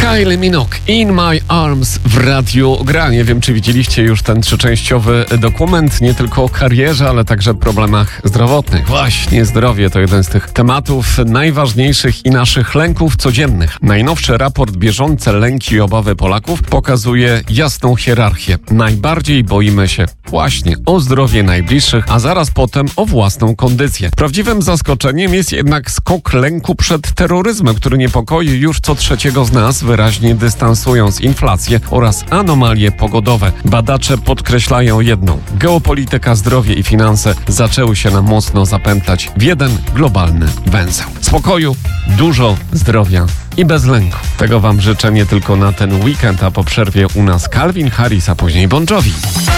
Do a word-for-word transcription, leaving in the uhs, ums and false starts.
Kylie Minogue, In My Arms w Radiu Gra. Nie wiem, czy widzieliście już ten trzyczęściowy dokument, nie tylko o karierze, ale także problemach zdrowotnych. Właśnie zdrowie to jeden z tych tematów najważniejszych i naszych lęków codziennych. Najnowszy raport Bieżące lęki i obawy Polaków pokazuje jasną hierarchię. Najbardziej boimy się właśnie o zdrowie najbliższych, a zaraz potem o własną kondycję. Prawdziwym zaskoczeniem jest jednak skok lęku przed terroryzmem, który niepokoi już co trzeciego z nas, wyraźnie dystansując inflację oraz anomalie pogodowe. Badacze podkreślają jedną. Geopolityka, zdrowie i finanse zaczęły się nam mocno zapętlać w jeden globalny węzeł. Spokoju, dużo zdrowia i bez lęku. Tego wam życzę nie tylko na ten weekend, a po przerwie u nas Calvin Harris, a później Bon Jovi.